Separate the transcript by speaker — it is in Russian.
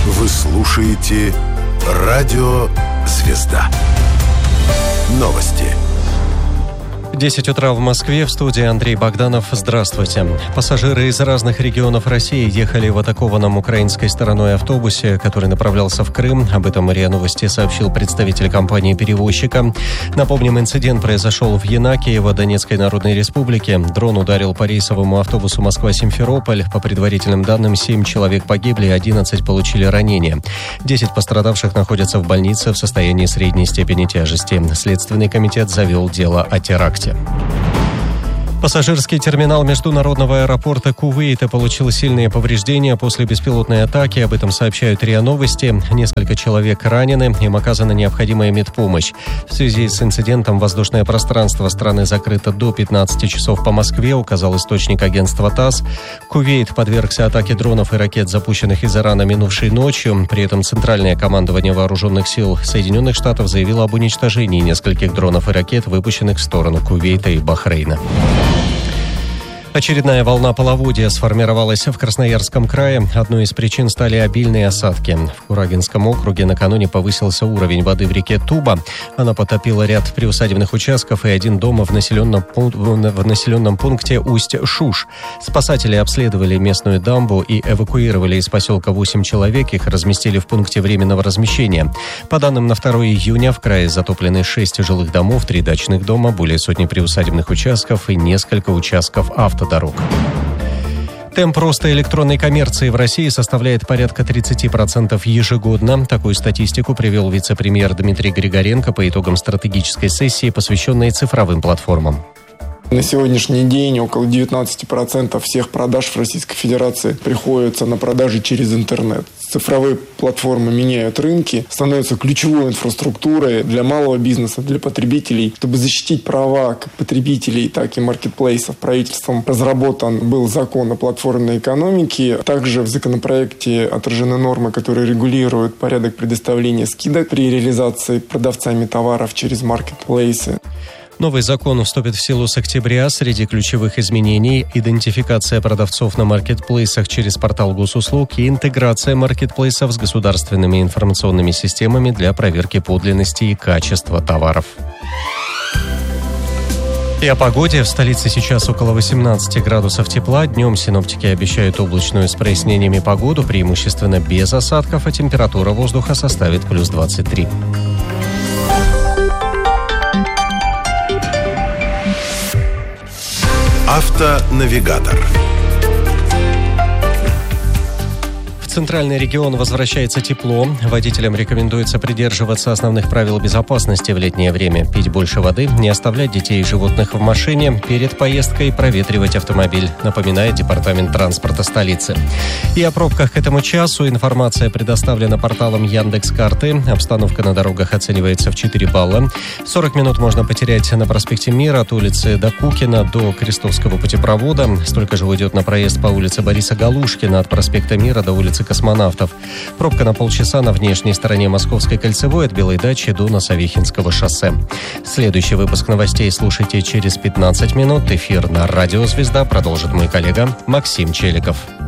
Speaker 1: Вы слушаете «Радио Звезда». Новости.
Speaker 2: 10 утра в Москве, в студии Андрей Богданов. Здравствуйте. Пассажиры из разных регионов России ехали в атакованном украинской стороной автобусе, который направлялся в Крым. Об этом РИА Новости сообщил представитель компании-перевозчика. Напомним, инцидент произошел в Янакиево, Донецкой Народной Республике. Дрон ударил по рейсовому автобусу Москва-Симферополь. По предварительным данным, 7 человек погибли, 11 получили ранения. 10 пострадавших находятся в больнице в состоянии средней степени тяжести. Следственный комитет завел дело о теракте. Пассажирский терминал международного аэропорта Кувейта получил сильные повреждения после беспилотной атаки. Об этом сообщают РИА Новости. Несколько человек ранены, им оказана необходимая медпомощь. В связи с инцидентом воздушное пространство страны закрыто до 15 часов по Москве, указал источник агентства ТАСС. Кувейт подвергся атаке дронов и ракет, запущенных из Ирана минувшей ночью. При этом Центральное командование вооруженных сил Соединенных Штатов заявило об уничтожении нескольких дронов и ракет, выпущенных в сторону Кувейта и Бахрейна. Очередная волна половодья сформировалась в Красноярском крае. Одной из причин стали обильные осадки. В Курагинском округе накануне повысился уровень воды в реке Туба. Она потопила ряд приусадебных участков и один дом в населенном пункте Усть-Шуш. Спасатели обследовали местную дамбу и эвакуировали из поселка 8 человек. Их разместили в пункте временного размещения. По данным на 2 июня в крае затоплены 6 жилых домов, 3 дачных дома, более сотни приусадебных участков и несколько участков автодорог. Темп роста электронной коммерции в России составляет порядка 30% ежегодно. Такую статистику привел вице-премьер Дмитрий Григоренко по итогам стратегической сессии, посвященной цифровым платформам.
Speaker 3: На сегодняшний день около 19% всех продаж в Российской Федерации приходится на продажи через интернет. Цифровые платформы меняют рынки, становятся ключевой инфраструктурой для малого бизнеса, для потребителей. Чтобы защитить права как потребителей, так и маркетплейсов, правительством разработан был закон о платформенной экономике. Также в законопроекте отражены нормы, которые регулируют порядок предоставления скидок при реализации продавцами товаров через маркетплейсы.
Speaker 2: Новый закон вступит в силу с октября. Среди ключевых изменений – идентификация продавцов на маркетплейсах через портал госуслуг и интеграция маркетплейсов с государственными информационными системами для проверки подлинности и качества товаров. И о погоде. В столице сейчас около 18 градусов тепла. Днем синоптики обещают облачную с прояснениями погоду, преимущественно без осадков, а температура воздуха составит плюс 23.
Speaker 1: Автонавигатор.
Speaker 2: В центральный регион возвращается тепло. Водителям рекомендуется придерживаться основных правил безопасности в летнее время. Пить больше воды, не оставлять детей и животных в машине, перед поездкой проветривать автомобиль, напоминает Департамент транспорта столицы. И о пробках к этому часу информация предоставлена порталом Яндекс.Карты. Обстановка на дорогах оценивается в 4 балла. 40 минут можно потерять на проспекте Мира от улицы Докукина до Крестовского путепровода. Столько же уйдет на проезд по улице Бориса Галушкина от проспекта Мира до улицы Космонавтов. Пробка на полчаса на внешней стороне Московской кольцевой от Белой дачи до Носовихинского шоссе. Следующий выпуск новостей слушайте через 15 минут. Эфир на Радио Звезда продолжит мой коллега Максим Челиков.